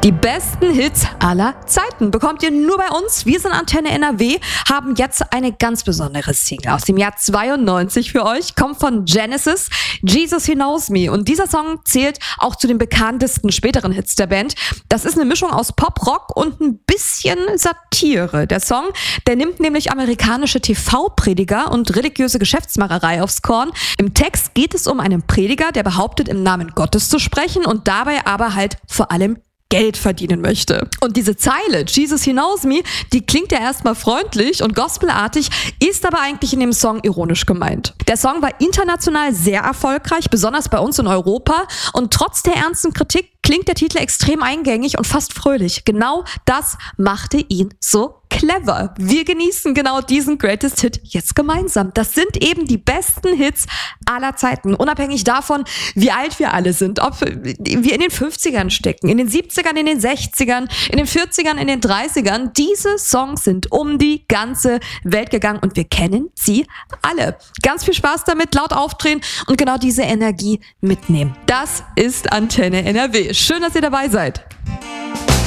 Die besten Hits aller Zeiten bekommt ihr nur bei uns. Wir sind Antenne NRW, haben jetzt eine ganz besondere Single aus dem Jahr 92 für euch. Kommt von Genesis, Jesus He Knows Me. Und dieser Song zählt auch zu den bekanntesten späteren Hits der Band. Das ist eine Mischung aus Pop, Rock und ein bisschen Satire. Der Song, der nimmt nämlich amerikanische TV-Prediger und religiöse Geschäftsmacherei aufs Korn. Im Text geht es um einen Prediger, der behauptet, im Namen Gottes zu sprechen und dabei aber halt vor allem Geld verdienen möchte. Und diese Zeile, Jesus He Knows Me, die klingt ja erstmal freundlich und gospelartig, ist aber eigentlich in dem Song ironisch gemeint. Der Song war international sehr erfolgreich, besonders bei uns in Europa, und trotz der ernsten Kritik klingt der Titel extrem eingängig und fast fröhlich. Genau das machte ihn so clever. Wir genießen genau diesen Greatest Hit jetzt gemeinsam. Das sind eben die besten Hits aller Zeiten. Unabhängig davon, wie alt wir alle sind. Ob wir in den 50ern stecken, in den 70ern, in den 60ern, in den 40ern, in den 30ern. Diese Songs sind um die ganze Welt gegangen und wir kennen sie alle. Ganz viel Spaß damit, laut aufdrehen und genau diese Energie mitnehmen. Das ist Antenne NRW. Schön, dass ihr dabei seid.